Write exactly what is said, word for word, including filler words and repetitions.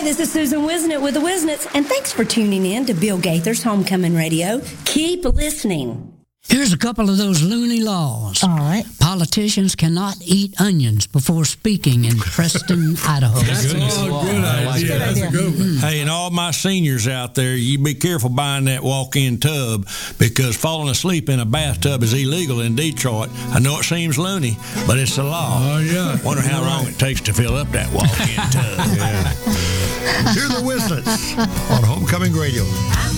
Hi, this is Susan Wisnett with the Wisnets, and thanks for tuning in to Bill Gaither's Homecoming Radio. Keep listening. Here's a couple of those loony laws. All right. Politicians cannot eat onions before speaking in Preston, Idaho. That's a good idea. That's a good one. Hey, and all my seniors out there, you be careful buying that walk-in tub because falling asleep in a bathtub is illegal in Detroit. I know it seems loony, but it's the law. Oh, yeah. Wonder how long it takes to fill up that walk-in tub. Yeah. Here's the Wisnets on Homecoming Radio.